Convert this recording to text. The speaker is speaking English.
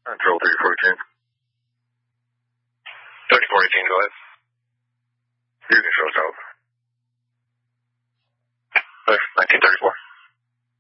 Control 3418. 3418, go ahead. You can show south.